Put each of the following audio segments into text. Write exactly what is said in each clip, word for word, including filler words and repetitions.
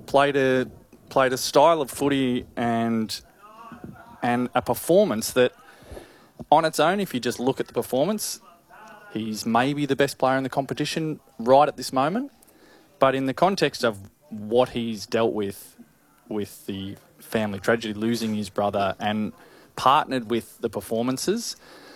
played a played a style of footy and and a performance that, on its own, if you just look at the performance, he's maybe the best player in the competition right at this moment. But in the context of what he's dealt with, with the family tragedy, losing his brother, and partnered with the performances,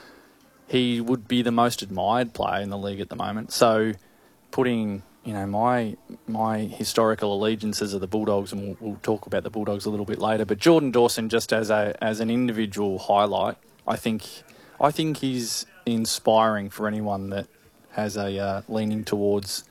he would be the most admired player in the league at the moment. So putting, you know, my my historical allegiances are the Bulldogs, and we'll, we'll talk about the Bulldogs a little bit later, but Jordan Dawson, just as a as an individual highlight, I think I think he's inspiring for anyone that has a uh, leaning towards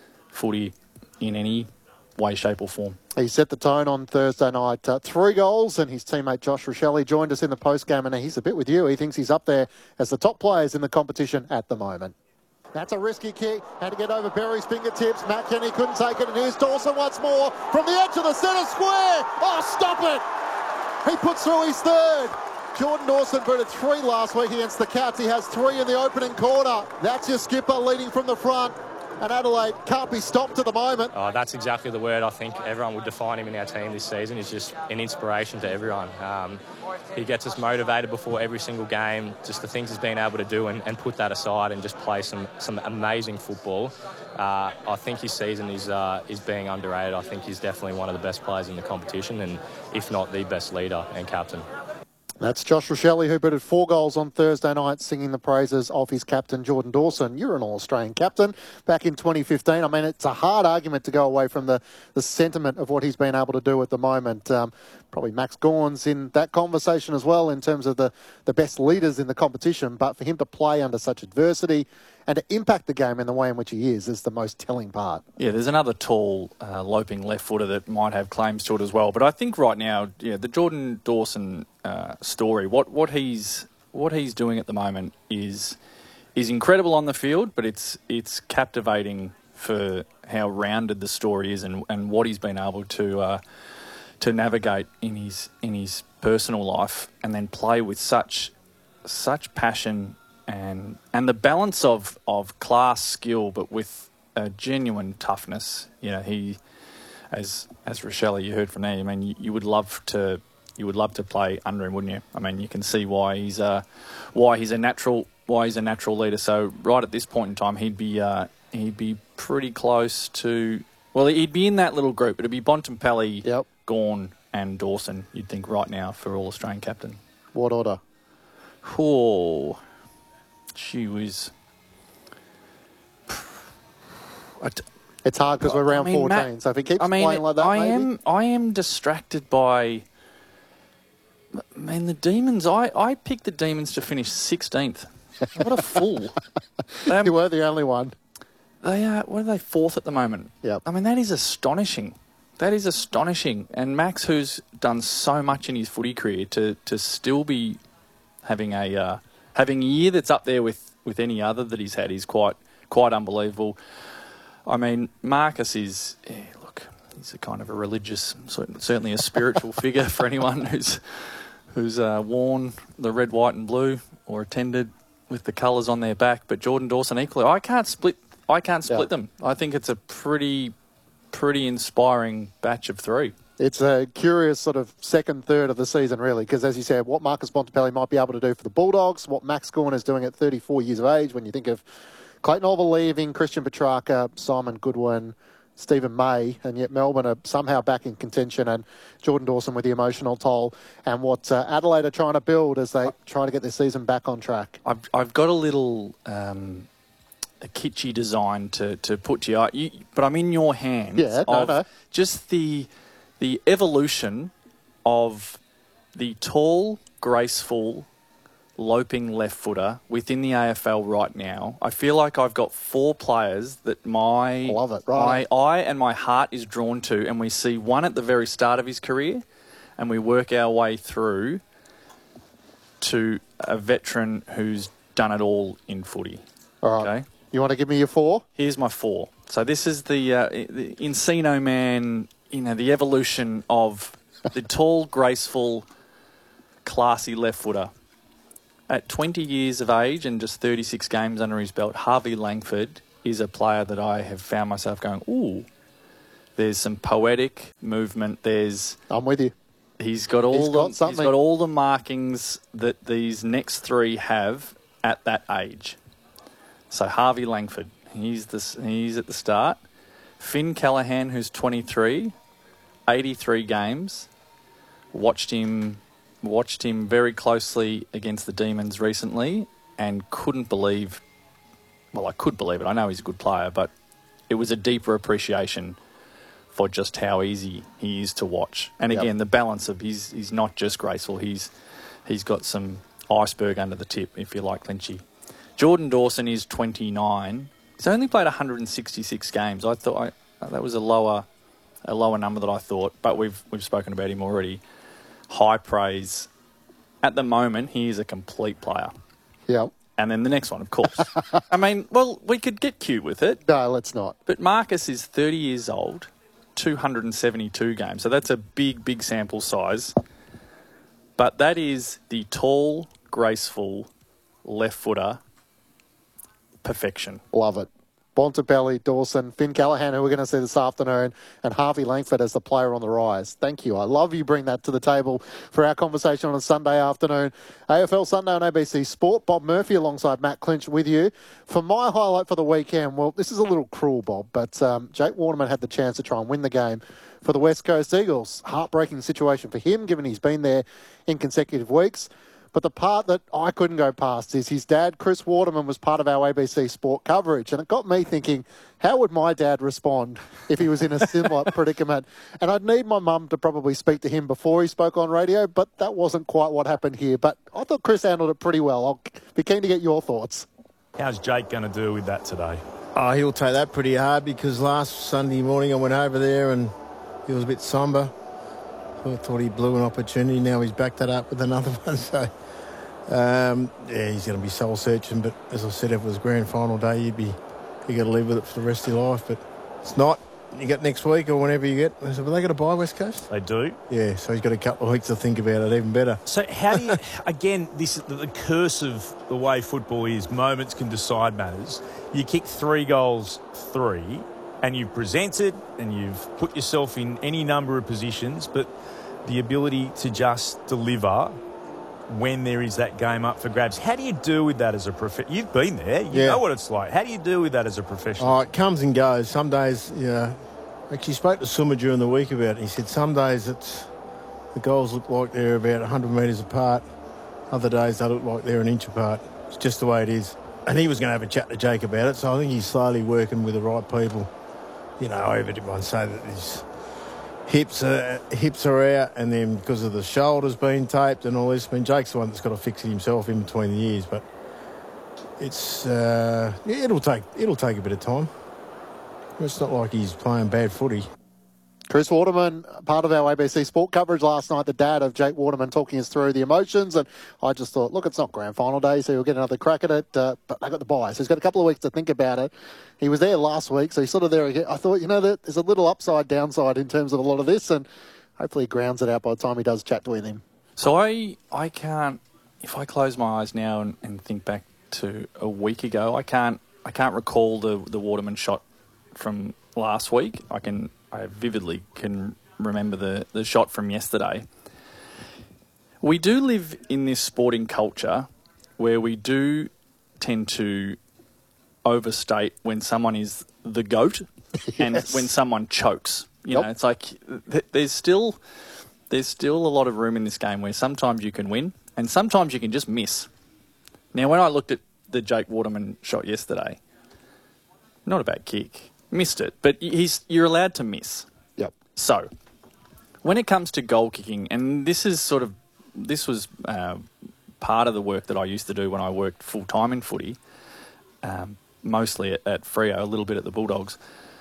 footy in any way, shape or form. He set the tone on Thursday night. Uh, three goals, and his teammate Josh Rochelle joined us in the post-game, and he's a bit with you. He thinks he's up there as the top players in the competition at the moment. That's a risky kick. Had to get over Berry's fingertips. Matt Kenny couldn't take it, and here's Dawson once more from the edge of the centre square. Oh, stop it! He puts through his third. Jordan Dawson booted three last week against the Cats. He has three in the opening quarter. That's your skipper leading from the front. And Adelaide can't be stopped at the moment. Oh, that's exactly the word I think everyone would define him in our team this season. He's just an inspiration to everyone. Um, he gets us motivated before every single game, just the things he's been able to do and, and put that aside and just play some, some amazing football. Uh, I think his season is, uh, is being underrated. I think he's definitely one of the best players in the competition, and if not the best leader and captain. That's Josh Rochelle, who booted four goals on Thursday night, singing the praises of his captain, Jordan Dawson. You're an All-Australian captain back in twenty fifteen. I mean, it's a hard argument to go away from the, the sentiment of what he's been able to do at the moment. Um, probably Max Gawn's in that conversation as well in terms of the, the best leaders in the competition. But for him to play under such adversity and to impact the game in the way in which he is, is the most telling part. Yeah, there's another tall, uh, loping left footer that might have claims to it as well. But I think right now, yeah, the Jordan Dawson uh, story, what what he's what he's doing at the moment is is incredible on the field, but it's it's captivating for how rounded the story is and, and what he's been able to uh, to navigate in his in his personal life, and then play with such such passion. And and the balance of, of class, skill, but with a genuine toughness. You know, he, as as Rochelle, you heard from there. I mean, you, you would love to you would love to play under him, wouldn't you? I mean, you can see why he's uh why he's a natural why he's a natural leader. So right at this point in time, he'd be uh, he'd be pretty close to. Well, he'd be in that little group. It'd be Bontempelli, yep. Gawn, and Dawson. You'd think right now for All Australian captain. What order? Oh. She was. It's hard because we're round I mean, fourteen. Matt, so if he keeps I mean, playing like that, I maybe? am. I am distracted by. I mean, the Demons. I, I picked the Demons to finish sixteenth. What a fool! Um, you were the only one. They are. What are they? Fourth at the moment. Yep. I mean, that is astonishing. That is astonishing. And Max, who's done so much in his footy career, to to still be having a. Uh, Having a year that's up there with, with any other that he's had is quite quite unbelievable. I mean, Marcus is, yeah, look, he's a kind of a religious, certainly a spiritual figure for anyone who's who's uh, worn the red, white and blue or attended with the colours on their back. But Jordan Dawson equally, I can't split. I can't split yeah. them. I think it's a pretty pretty inspiring batch of three. It's a curious sort of second third of the season, really, because as you said, what Marcus Bontempelli might be able to do for the Bulldogs, what Max Gawn is doing at thirty-four years of age, when you think of Clayton Oliver leaving, Christian Petrarca, Simon Goodwin, Stephen May, and yet Melbourne are somehow back in contention, and Jordan Dawson with the emotional toll, and what uh, Adelaide are trying to build as they try to get their season back on track. I've, I've got a little um, a kitschy design to, to put to you, you, but I'm in your hands. Yeah, no, of no. Just the... The evolution of the tall, graceful, loping left footer within the A F L right now. I feel like I've got four players that my Love it, right. my eye and my heart is drawn to, and we see one at the very start of his career, and we work our way through to a veteran who's done it all in footy. All right. Okay? You want to give me your four? Here's my four. So this is the, uh, the Encino Man. You know, the evolution of the tall, graceful, classy left footer. At twenty years of age and just thirty-six games under his belt, Harvey Langford is a player that I have found myself going, ooh, There's some poetic movement. There's I'm with you. He's got all He's the got he's something. got all the markings that these next three have at that age. So Harvey Langford, he's this he's at the start. Finn Callaghan, who's twenty-three, eighty-three games. Watched him watched him very closely against the Demons recently and couldn't believe. Well, I could believe it. I know he's a good player, but it was a deeper appreciation for just how easy he is to watch. And again, yep. the balance of he's he's not just graceful. He's he's got some iceberg under the tip, if you like, Lynchy. Jordan Dawson is twenty-nine. He's only played one hundred sixty-six games. I thought I, that was a lower a lower number than I thought, but we've we've spoken about him already. High praise. At the moment, he is a complete player. Yeah. And then the next one, of course. I mean, well, we could get cute with it. No, let's not. But Marcus is thirty years old, two hundred seventy-two games. So that's a big, big sample size. But that is the tall, graceful left footer perfection. Love it. Bontempelli, Dawson, Finn Callaghan, who we're going to see this afternoon, and Harvey Langford as the player on the rise. Thank you. I love you bring that to the table for our conversation on a Sunday afternoon. A F L Sunday on A B C Sport. Bob Murphy alongside Matt Clinch with you. For my highlight for the weekend, well, this is a little cruel, Bob, but um, Jake Waterman had the chance to try and win the game for the West Coast Eagles. Heartbreaking situation for him, given he's been there in consecutive weeks. But the part that I couldn't go past is his dad, Chris Waterman, was part of our A B C Sport coverage. And it got me thinking, how would my dad respond if he was in a similar predicament? And I'd need my mum to probably speak to him before he spoke on radio, but that wasn't quite what happened here. But I thought Chris handled it pretty well. I'll be keen to get your thoughts. How's Jake going to deal with that today? Oh, he'll take that pretty hard because last Sunday morning I went over there and he was a bit sombre. I thought he blew an opportunity. Now he's backed that up with another one. So, um, yeah, he's going to be soul searching. But as I said, if it was grand final day, you'd be you got to live with it for the rest of your life. But it's not. You get next week or whenever you get. I said, well, they got to buy West Coast. They do. Yeah, so he's got a couple of weeks to think about it. Even better. So how do you? Again, this is the curse of the way football is. Moments can decide matters. You kick three goals, three. And you've presented and you've put yourself in any number of positions, but the ability to just deliver when there is that game up for grabs. How do you deal with that as a professional? You've been there. You yeah. know what it's like. How do you deal with that as a professional? Oh, it comes and goes. Some days, you know, actually spoke to Summer during the week about it. He said some days it's the goals look like they're about one hundred metres apart. Other days they look like they're an inch apart. It's just the way it is. And he was going to have a chat to Jake about it, so I think he's slowly working with the right people. You know, everyone say that his hips are, hips are out and then because of the shoulders being taped and all this. I mean, Jake's the one that's got to fix it himself in between the years, but it's uh, yeah, it'll take it'll take a bit of time. It's not like he's playing bad footy. Chris Waterman, part of our A B C Sport coverage last night, the dad of Jake Waterman, talking us through the emotions. And I just thought, look, it's not grand final day, so he'll get another crack at it. Uh, but they got the bye, so he's got a couple of weeks to think about it. He was there last week, so he's sort of there again. I thought, you know, there's a little upside, downside in terms of a lot of this, and hopefully he grounds it out by the time he does chat with him. So I, I can't, if I close my eyes now and, and think back to a week ago, I can't, I can't recall the the Waterman shot from last week. I can. I vividly can remember the, the shot from yesterday. We do live in this sporting culture where we do tend to overstate when someone is the GOAT yes. and when someone chokes. You yep. know, it's like th- there's still there's still a lot of room in this game where sometimes you can win and sometimes you can just miss. Now, when I looked at the Jake Waterman shot yesterday, not a bad kick. Missed it, but he's you're allowed to miss. Yep. So, when it comes to goal kicking, and this is sort of this was uh, part of the work that I used to do when I worked full time in footy, um, mostly at, at Freo, a little bit at the Bulldogs.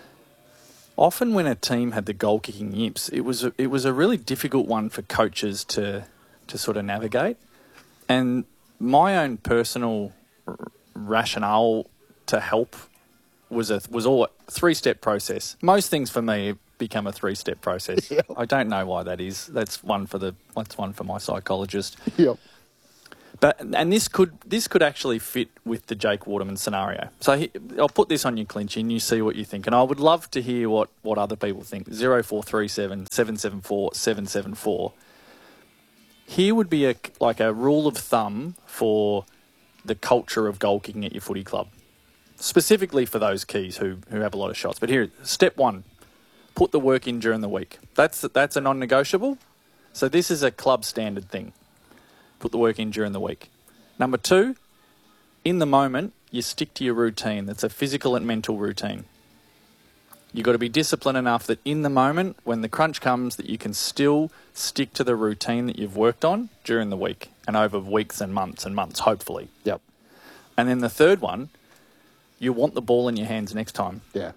Often, when a team had the goal kicking yips, it was a, it was a really difficult one for coaches to to sort of navigate. And my own personal r- rationale to help was a was all a three-step process. Most things for me become a three-step process. Yep. I don't know why that is. That's one for the that's one for my psychologist. Yep. But and this could this could actually fit with the Jake Waterman scenario. So he, I'll put this on your Clinchy and you see what you think. And I would love to hear what, what other people think. zero four three seven, seven seven four, seven seven four. Here would be a like a rule of thumb for the culture of goal kicking at your footy club, specifically for those keys who, who have a lot of shots. But here, step one, put the work in during the week. That's that's a non-negotiable. So this is a club standard thing. Put the work in during the week. Number two, in the moment, you stick to your routine. That's a physical and mental routine. You've got to be disciplined enough that in the moment, when the crunch comes, that you can still stick to the routine that you've worked on during the week and over weeks and months and months, hopefully. Yep. And then the third one, you want the ball in your hands next time. Yeah.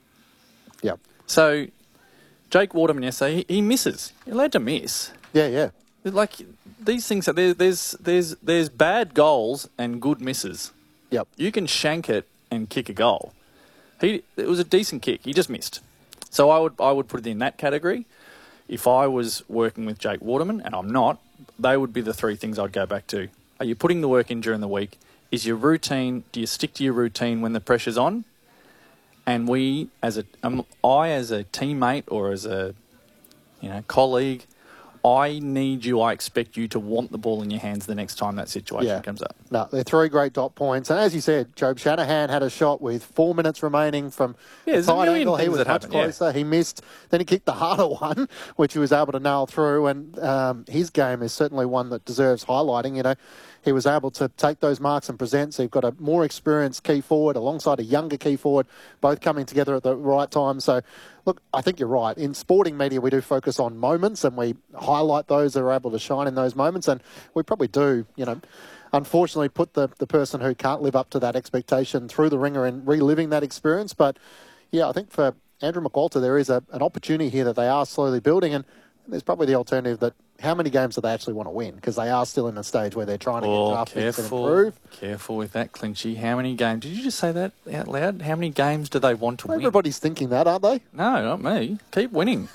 Yep. So Jake Waterman yesterday, he, he misses. You're allowed to miss. Yeah, yeah. Like these things, are, there, there's there's there's bad goals and good misses. Yep. You can shank it and kick a goal. He it was a decent kick. He just missed. So I would I would put it in that category. If I was working with Jake Waterman, and I'm not, they would be the three things I'd go back to. Are you putting the work in during the week? Is your routine? Do you stick to your routine when the pressure's on? And we, as a um, I as a teammate or as a you know colleague, I need you, I expect you to want the ball in your hands the next time that situation Yeah. comes up. No, they're three great dot points. And as you said, Job Shanahan had a shot with four minutes remaining from Yeah, the there's a tight million angle. He things was that much happen, yeah. closer. He missed. Then he kicked the harder one, which he was able to nail through. And um, his game is certainly one that deserves highlighting. You know, he was able to take those marks and present. So you've got a more experienced key forward alongside a younger key forward, both coming together at the right time. So, look, I think you're right. In sporting media, we do focus on moments and we highlight those that are able to shine in those moments. And we probably do, you know, unfortunately put the, the person who can't live up to that expectation through the ringer and reliving that experience. But, yeah, I think for Andrew McQualter, there is a, an opportunity here that they are slowly building. And there's probably the alternative that how many games do they actually want to win? Because they are still in a stage where they're trying to Oh, get draft picks and careful, improve. careful with that, Clinchy. How many games? Did you just say that out loud? How many games do they want to win? Everybody's thinking that, aren't they? No, not me. Keep winning.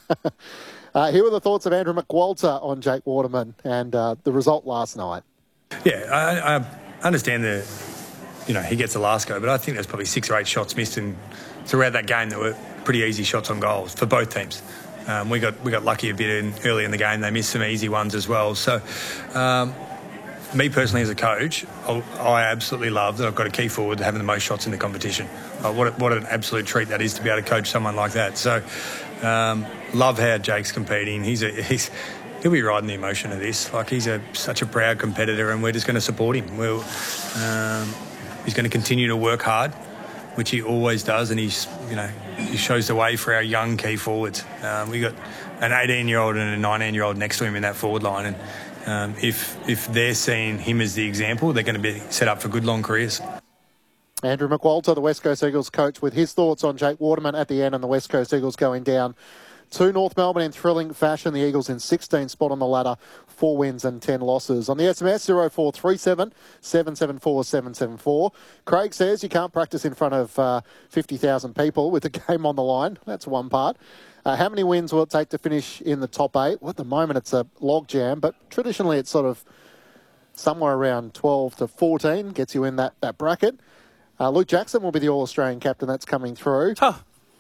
Uh, here are the thoughts of Andrew McQualter on Jake Waterman and uh, the result last night. Yeah, I, I understand the, you know, he gets the last go, but I think there's probably six or eight shots missed in throughout that game that were pretty easy shots on goals for both teams. Um, we got we got lucky a bit in, early in the game. They missed some easy ones as well. So, um, me personally as a coach, I, I absolutely love that I've got a key forward having the most shots in the competition. Uh, what, a, what an absolute treat that is to be able to coach someone like that. So, um, love how Jake's competing. He's a, he's he'll be riding the emotion of this. Like he's a such a proud competitor, and we're just going to support him. We'll, um, he's going to continue to work hard, which he always does, and he's, you know, he shows the way for our young key forwards. Um, we got an eighteen-year-old and a nineteen-year-old next to him in that forward line, and um, if if they're seeing him as the example, they're going to be set up for good long careers. Andrew McQualter, the West Coast Eagles coach, with his thoughts on Jake Waterman at the end, and the West Coast Eagles going down to North Melbourne in thrilling fashion. The Eagles in sixteenth spot on the ladder, four wins and ten losses. On the S M S, zero four three seven, seven seven four, seven seven four. Craig says you can't practice in front of uh, fifty thousand people with the game on the line. That's one part. Uh, how many wins will it take to finish in the top eight? Well, at the moment, it's a log jam, but traditionally it's sort of somewhere around twelve to fourteen, gets you in that, that bracket. Uh, Luke Jackson will be the All-Australian captain that's coming through. Huh.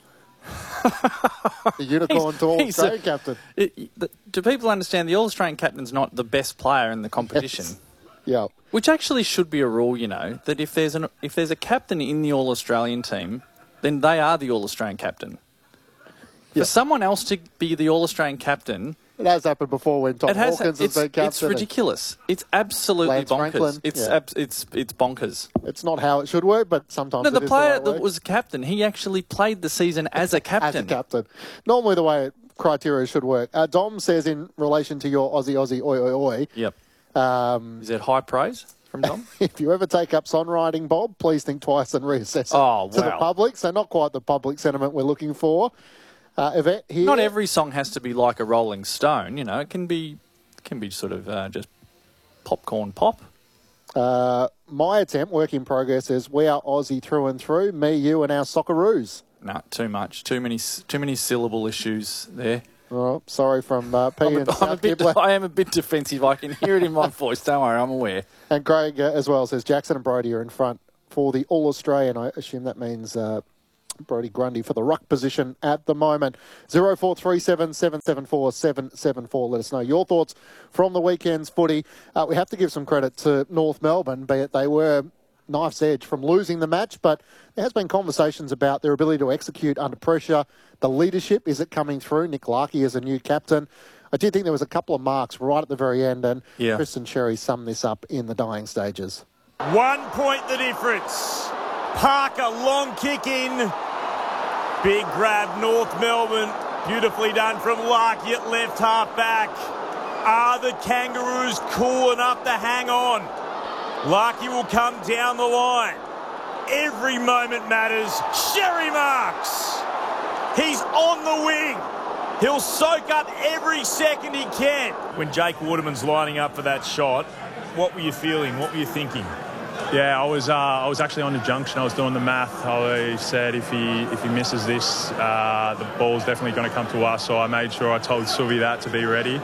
The unicorn to All-Australian captain. It, the, do people understand the All-Australian captain's not the best player in the competition? Yes. Yeah. Which actually should be a rule, you know, that if there's an if there's a captain in the All-Australian team, then they are the All-Australian captain. Yeah. For someone else to be the All-Australian captain, It has happened before when Tom it has, Hawkins has it's, been captain. it's ridiculous. It's absolutely Lance bonkers. Franklin, It's, yeah. ab- it's it's bonkers. It's not how it should work, but sometimes No, it the is player the right that way. was captain, he actually played the season as a captain. As a captain. Normally the way criteria should work. Uh, Dom says in relation to your Aussie, Aussie, oi, oi, oi, Yep. um, Is that high praise from Dom? if you ever take up songwriting, Bob, please think twice and reassess it Oh, to the wow. public. So not quite the public sentiment we're looking for. Uh, Yvette here. Not every song has to be like a Rolling Stone, you know. It can be, can be sort of uh, just popcorn pop. Uh, my attempt, work in progress, is we are Aussie through and through. Me, you, and our Socceroos. No, too much. Too many. Too many syllable issues there. Oh, sorry from uh, P I'm a, and I'm a South bit, Gippsland. I am a bit defensive. I can hear it in my voice. Don't worry, I'm aware. And Greg uh, as well says Jackson and Brody are in front for the All-Australian. I assume that means uh, Brody Grundy for the ruck position at the moment. zero four three seven, seven seven four, seven seven four. Let us know your thoughts from the weekend's footy. Uh, we have to give some credit to North Melbourne, be it they were knife's edge from losing the match, but there has been conversations about their ability to execute under pressure. The leadership, is it coming through? Nick Larkey is a new captain. I did think there was a couple of marks right at the very end, and yeah. Tristan Cherry summed this up in the dying stages. One point the difference. Parker, long kick in. Big grab, North Melbourne. Beautifully done from Larkey at left half back. Are the Kangaroos cool enough to hang on? Larkey will come down the line. Every moment matters. Sherry Marks. He's on the wing. He'll soak up every second he can. When Jake Waterman's lining up for that shot, what were you feeling? What were you thinking? Yeah, I was. Uh, I was actually on the junction. I was doing the math. I said if he if he misses this, uh, the ball's definitely going to come to us. So I made sure I told Suvi that to be ready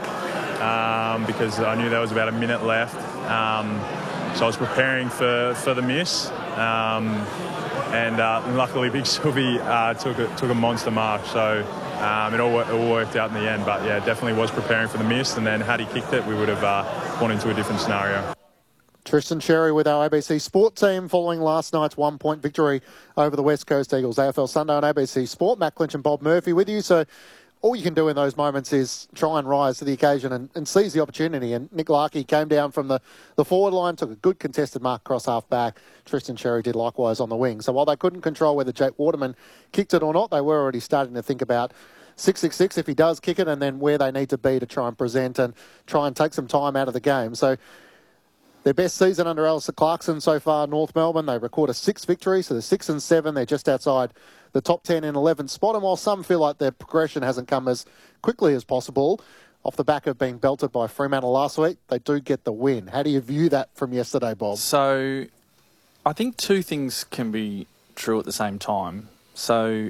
um, because I knew there was about a minute left. Um, so I was preparing for, for the miss, um, and uh, luckily Big Suvi uh, took a, took a monster mark. So um, it all it all worked out in the end. But yeah, definitely was preparing for the miss. And then had he kicked it, we would have uh, gone into a different scenario. Tristan Cherry with our A B C Sport team following last night's one-point victory over the West Coast Eagles. A F L Sunday on A B C Sport. Matt Clinch and Bob Murphy with you. So all you can do in those moments is try and rise to the occasion and, and seize the opportunity. And Nick Larkey came down from the, the forward line, took a good contested mark across half-back. Tristan Cherry did likewise on the wing. So while they couldn't control whether Jake Waterman kicked it or not, they were already starting to think about six six six if he does kick it, and then where they need to be to try and present and try and take some time out of the game. So their best season under Alistair Clarkson so far, North Melbourne. They record a six victory, so they're six and seven. They're just outside the top ten and eleventh spot. And while some feel like their progression hasn't come as quickly as possible, off the back of being belted by Fremantle last week, they do get the win. How do you view that from yesterday, Bob? So I think two things can be true at the same time. So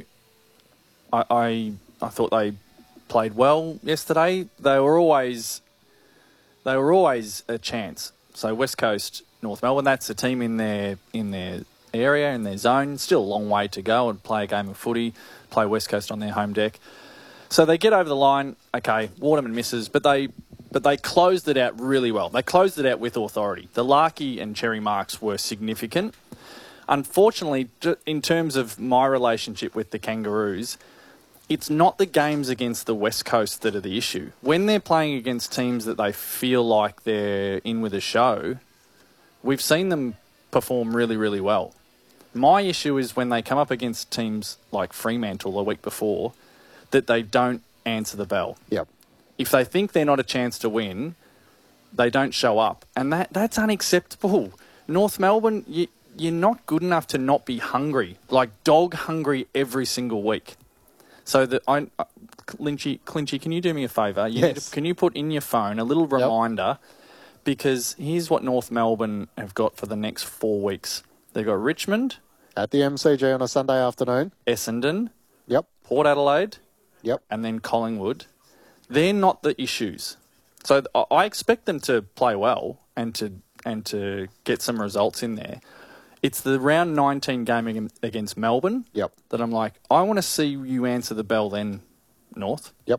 I I, I thought they played well yesterday. They were always they were always a chance. So West Coast, North Melbourne, that's a team in their in their area, in their zone. Still a long way to go and play a game of footy, play West Coast on their home deck. So they get over the line. Okay, Waterman misses, but they but they closed it out really well. They closed it out with authority. The Larkey and Cherry marks were significant. Unfortunately, in terms of my relationship with the Kangaroos, it's not the games against the West Coast that are the issue. When they're playing against teams that they feel like they're in with a show, we've seen them perform really, really well. My issue is when they come up against teams like Fremantle the week before, that they don't answer the bell. Yep. If they think they're not a chance to win, they don't show up. And that that's unacceptable. North Melbourne, you, you're not good enough to not be hungry, like dog hungry every single week. So that I, uh, Clinchy, Clinchy, can you do me a favour? You yes. need to, can you put in your phone a little reminder? Yep. Because here's what North Melbourne have got for the next four weeks. They've got Richmond. At the M C G on a Sunday afternoon. Essendon. Yep. Port Adelaide. Yep. And then Collingwood. They're not the issues. So I expect them to play well and to and to get some results in there. It's the round nineteen game against Melbourne yep. that I'm like, I want to see you answer the bell then, North. Yep.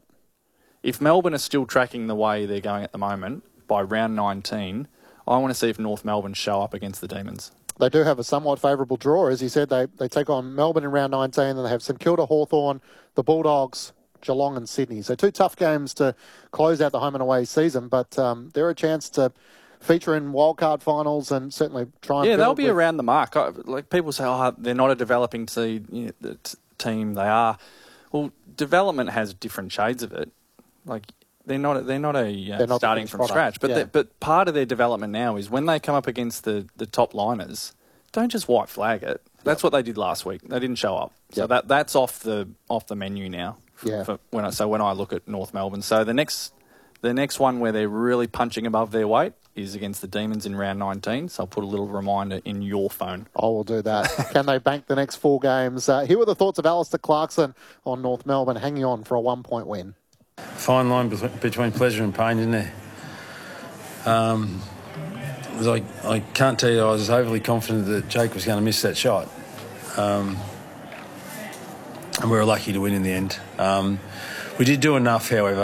If Melbourne are still tracking the way they're going at the moment, by round nineteen, I want to see if North Melbourne show up against the Demons. They do have a somewhat favourable draw. As you said, they, they take on Melbourne in round nineteen, and they have St Kilda, Hawthorn, the Bulldogs, Geelong and Sydney. So two tough games to close out the home and away season, but um, they're a chance to feature in wildcard finals and certainly try and yeah, they'll be with... around the mark. I, like people say, oh, they're not a developing seed, you know, the t- team. They are. Well, development has different shades of it. Like they're not. A, they're not a uh, they're not starting from product. scratch. But yeah. but part of their development now is when they come up against the, the top liners, don't just white flag it. That's yep. what they did last week. They didn't show up. So yep. that that's off the off the menu now. For, yeah. For when I so when I look at North Melbourne, so the next the next one where they're really punching above their weight is against the Demons in round nineteen, so I'll put a little reminder in your phone. I will do that. Can they bank the next four games? Uh, here were the thoughts of Alistair Clarkson on North Melbourne hanging on for a one-point win. Fine line between pleasure and pain, isn't there? Um, it was like, I can't tell you I was overly confident that Jake was going to miss that shot. Um, and we were lucky to win in the end. Um, we did do enough, however,